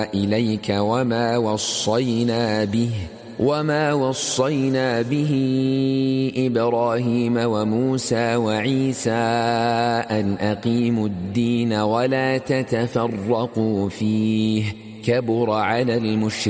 إليك وما وصينا به إبراهيم وموسى وعيسى أن أقيموا الدين ولا تتفرقوا فيه كبر على المشركين